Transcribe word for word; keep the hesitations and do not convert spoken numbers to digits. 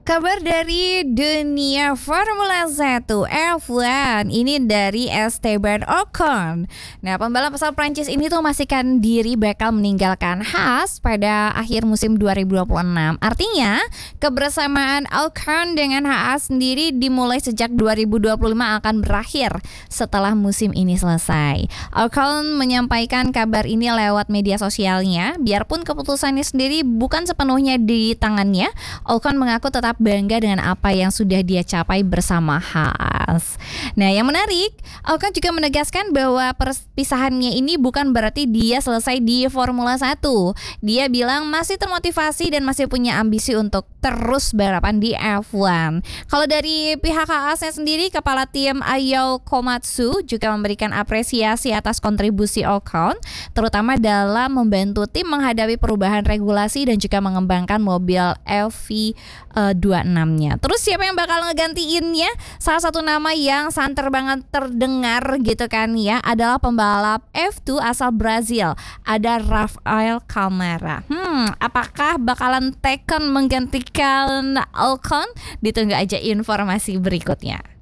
Kabar dari dunia Formula satu F satu ini dari Esteban Ocon. Nah, pembalap asal Prancis ini tuh memastikan diri bakal meninggalkan Haas pada akhir musim dua ribu dua puluh enam. Artinya, kebersamaan Ocon dengan Haas sendiri dimulai sejak dua ribu dua puluh lima akan berakhir setelah musim ini selesai. Ocon menyampaikan kabar ini lewat media sosialnya. Biarpun keputusannya sendiri bukan sepenuhnya di tangannya, Ocon mengaku tetap bangga dengan apa yang sudah dia capai bersama Haas. Nah, yang menarik, Ocon juga menegaskan bahwa perpisahannya ini bukan berarti dia selesai di Formula satu. Dia bilang masih termotivasi dan masih punya ambisi untuk terus balapan di F satu. Kalau dari pihak Haasnya sendiri, kepala tim Ayao Komatsu juga memberikan apresiasi atas kontribusi Ocon, terutama dalam membantu tim menghadapi perubahan regulasi dan juga mengembangkan mobil F V dua puluh enam-nya. Terus siapa yang bakal ngegantiinnya? Salah satu nama yang santer banget terdengar gitu kan ya adalah pembalap F dua asal Brazil, ada Rafael Calmara. Hmm, apakah bakalan Tecon menggantikan Ocon? Ditunggu aja informasi berikutnya.